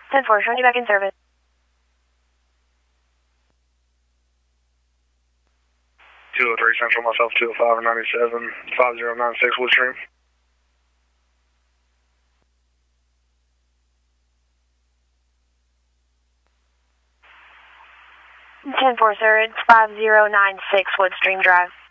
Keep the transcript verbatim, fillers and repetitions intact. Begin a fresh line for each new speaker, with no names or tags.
ten four, showing you back in service.
two oh three Central, myself, two oh five ninety-seven, five zero nine six Woodstream.
ten four, sir, it's five zero nine six Woodstream Drive.